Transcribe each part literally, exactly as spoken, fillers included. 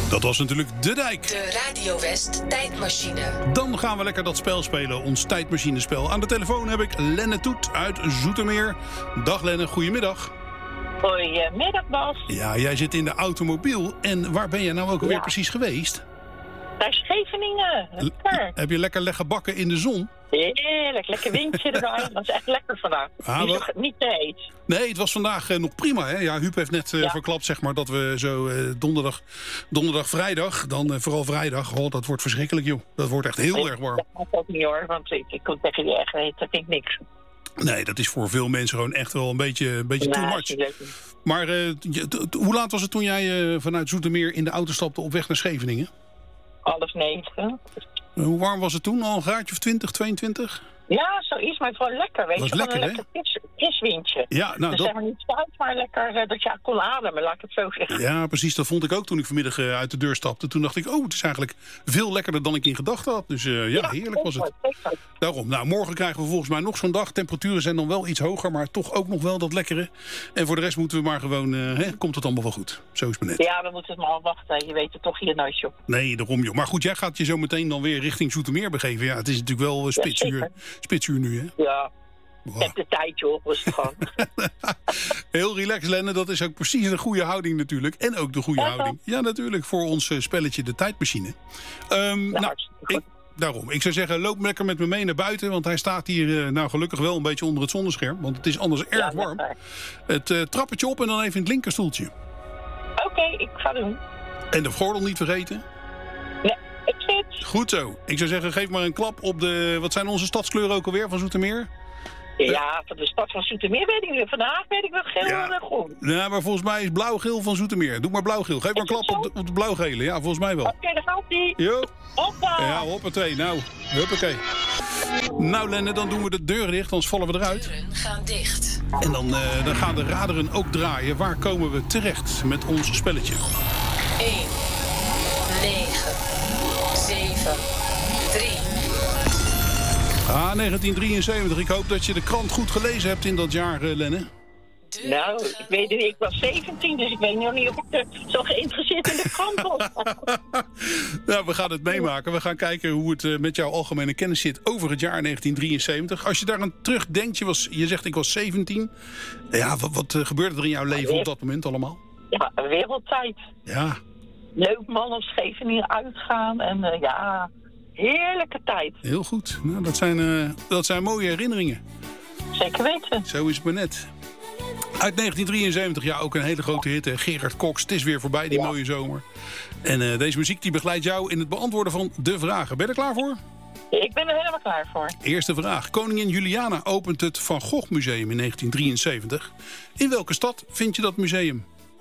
Dat was natuurlijk De Dijk. De Radio West tijdmachine. Dan gaan we lekker dat spel spelen, ons tijdmachinespel. Aan de telefoon heb ik Lenne Toet uit Zoetermeer. Dag Lenne, goedemiddag. Goedemiddag Bas. Ja, jij zit in de automobiel. En waar ben jij nou ook alweer ja. precies geweest? Naar Scheveningen. Lekker. Heb je lekker leggen bakken in de zon? Heerlijk, lekker windje erbij. Dat is echt lekker vandaag. Ah, niet, zo, niet te heet. Nee, het was vandaag uh, nog prima. Hè? Ja, Huub heeft net uh, ja. verklapt zeg maar, dat we zo uh, donderdag, donderdag, vrijdag, dan uh, vooral vrijdag, oh, dat wordt verschrikkelijk joh. Dat wordt echt heel nee, erg warm. Dat gaat ook niet hoor, want ik, ik kon tegen je echt heet, dat vind ik niks. Nee, dat is voor veel mensen gewoon echt wel een beetje, een beetje too much. Maar uh, hoe laat was het toen jij uh, vanuit Zoetermeer in de auto stapte op weg naar Scheveningen? Half negen. Hoe warm was het toen? Al een graadje of twintig, tweeëntwintig? Ja, zoiets, maar gewoon lekker, weet was je. Lekker, een lekker fris, fris windje. Ja, nou, dus dat... zeg maar niet koud, maar lekker uh, dat je kon ademen, laat ik het zo zeggen. Ja, precies. Dat vond ik ook toen ik vanmiddag uh, uit de deur stapte. Toen dacht ik, oh, het is eigenlijk veel lekkerder dan ik in gedachten had. Dus uh, ja, ja, heerlijk was het. Zeker. Daarom. Nou, morgen krijgen we volgens mij nog zo'n dag. Temperaturen zijn dan wel iets hoger, maar toch ook nog wel dat lekkere. En voor de rest moeten we maar gewoon, uh, hè, komt het allemaal wel goed. Zo is het net. Ja, we moeten het maar afwachten. Je weet het toch hier nooit, joh. Nee, daarom, joh. Maar goed, jij gaat je zo meteen dan weer richting Zoetermeer begeven. Ja, het is natuurlijk wel uh, spitsuur, ja, spitsuur nu, hè? Ja, wow. Heb de tijd joh, rustig gewoon. Heel relaxed, Lenne, dat is ook precies de goede houding natuurlijk. En ook de goede ja, houding. Ja, natuurlijk, voor ons uh, spelletje De Tijdmachine. Um, ja, nou, ik, daarom, ik zou zeggen, loop lekker met me mee naar buiten. Want hij staat hier uh, nou gelukkig wel een beetje onder het zonnescherm. Want het is anders erg ja, warm. Het uh, trappetje op en dan even in het linkerstoeltje. Oké, okay, ik ga doen. En de gordel niet vergeten. Nee, ik zit. Goed zo. Ik zou zeggen, geef maar een klap op de... Wat zijn onze stadskleuren ook alweer van Zoetermeer? Ja, van de stad van Zoetermeer weet ik niet. Vandaag weet ik wel geel ja. en groen. Ja, maar volgens mij is blauw-geel van Zoetermeer. Doe maar blauw-geel. Geef maar een klap op de, op de blauw-gele. Ja, volgens mij wel. Oké, okay, daar gaat ie. Jo. Hoppa. Ja, hoppatee. Nou, huppakee. Nou, Lenne, dan doen we de deur dicht, anders vallen we eruit. De deuren gaan dicht. En dan, uh, dan gaan de raderen ook draaien. Waar komen we terecht met ons spelletje? één, negen, zeven, drie... Ah, negentien drieënzeventig. Ik hoop dat je de krant goed gelezen hebt in dat jaar, uh, Lenne. Nou, ik weet niet, ik was zeventien, dus ik weet nog niet of ik uh, zo geïnteresseerd in de krant was. Nou, we gaan het meemaken. We gaan kijken hoe het uh, met jouw algemene kennis zit over het jaar negentien drieënzeventig. Als je daaraan terugdenkt, je, was, je zegt ik was zeventien. Ja, wat, wat uh, gebeurde er in jouw leven op dat moment allemaal? Ja, een wereldtijd. Ja. Leuk man op Scheveningen uitgaan en uh, ja... Heerlijke tijd. Heel goed. Nou, dat, zijn, uh, dat zijn mooie herinneringen. Zeker weten. Zo is het maar net. Uit negentien drieënzeventig, ja, ook een hele grote hit. Hè. Gerard Cox, het is weer voorbij, die ja. mooie zomer. En uh, deze muziek die begeleidt jou in het beantwoorden van de vragen. Ben je er klaar voor? Ik ben er helemaal klaar voor. Eerste vraag. Koningin Juliana opent het Van Gogh Museum in negentien drieënzeventig. In welke stad vind je dat museum?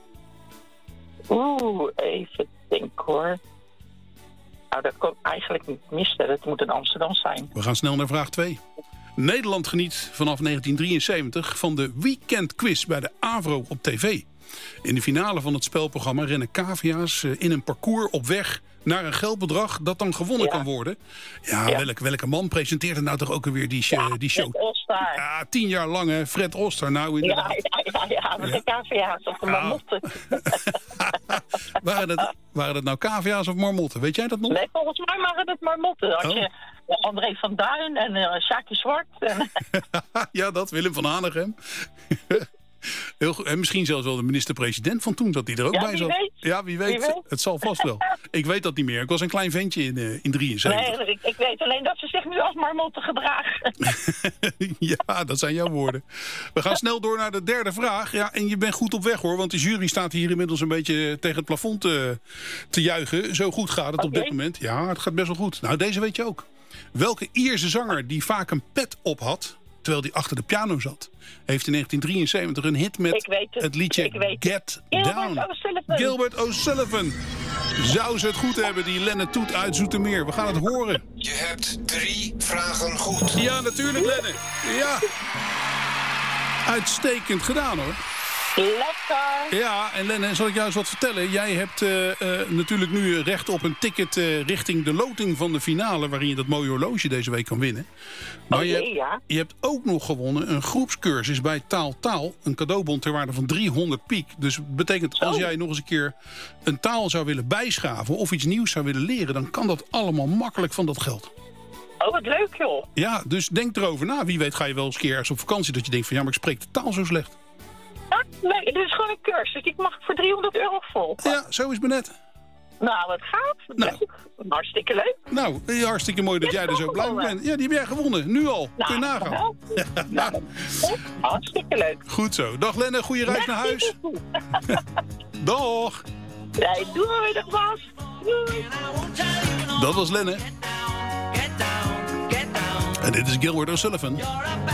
Oeh, even denken hoor. Nou, dat kon eigenlijk niet missen. Het moet in Amsterdam zijn. We gaan snel naar vraag twee. Nederland geniet vanaf negentien drieënzeventig van de Weekend Quiz bij de AVRO op tv. In de finale van het spelprogramma rennen cavia's in een parcours op weg naar een geldbedrag dat dan gewonnen ja. kan worden. Ja, ja. Welke, welke man presenteert er nou toch ook alweer die, ja, die show? Fred Oster. Ja, tien jaar lang hè, Fred Oster. Nou, inderdaad. Ja, ja, ja, ja met ja. de cavia's of de marmotten. waren, dat, waren dat nou cavia's of marmotten? Weet jij dat nog? Nee, volgens mij waren het marmotten. Had oh. je André van Duin en uh, Sjaakje Zwart. En... ja, dat, Willem van Hanegem. Heel goed. En misschien zelfs wel de minister-president van toen, dat hij er ook ja, bij zat. Weet. Ja, wie weet. wie weet. Het zal vast wel. Ik weet dat niet meer. Ik was een klein ventje in, uh, in drieënzeventig. Nee, ik, ik weet alleen dat ze zich nu als marmotten gedragen. Ja, dat zijn jouw woorden. We gaan snel door naar de derde vraag. Ja, en je bent goed op weg hoor, want de jury staat hier inmiddels een beetje tegen het plafond te, te juichen. Zo goed gaat het okay. op dit moment. Ja, het gaat best wel goed. Nou, deze weet je ook. Welke Ierse zanger die vaak een pet op had, terwijl hij achter de piano zat, heeft in negentien drieënzeventig een hit met het. het liedje Get Gilbert Down. O'Sullivan. Gilbert O'Sullivan. Zou ze het goed hebben, die Lenne Toet uit Zoetermeer? We gaan het horen. Je hebt drie vragen goed. Ja, natuurlijk, Lenne. Ja. Uitstekend gedaan, hoor. Lekker. Ja, en Lenne, zal ik jou eens wat vertellen? Jij hebt uh, uh, natuurlijk nu recht op een ticket uh, richting de loting van de finale, waarin je dat mooie horloge deze week kan winnen. Maar Oh, je, jee, hebt, ja. je hebt ook nog gewonnen een groepscursus bij Taal Taal. Een cadeaubon ter waarde van driehonderd piek. Dus dat betekent, als Zo. jij nog eens een keer een taal zou willen bijschaven of iets nieuws zou willen leren, dan kan dat allemaal makkelijk van dat geld. Oh, wat leuk, joh. Ja, dus denk erover na. Wie weet ga je wel eens een keer ergens op vakantie dat je denkt van ja, maar ik spreek de taal zo slecht. Ja, nee, dit is gewoon een cursus. Ik mag voor driehonderd euro volgen. Ja, zo is het maar net. Nou, wat gaaf. Wat Nou. leuk. Hartstikke leuk. Nou, eh, hartstikke mooi dat Je jij hebt er zo ook blij mee gewonnen. bent. Ja, die heb jij gewonnen. Nu al. Kun je nagaan. wel. Nou, hartstikke leuk. Goed zo. Dag Lenne, goede reis naar huis. Dag. Nee, doei, dag Bas. Doei. Dat was Lenne. En dit is Gilbert O'Sullivan.